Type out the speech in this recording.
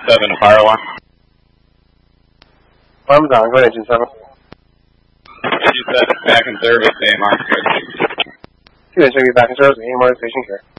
7 fire alarm. Alarm's on. Go ahead, Engine 7. She said back in service, AMR. Good, so you're back in service, AMR station here.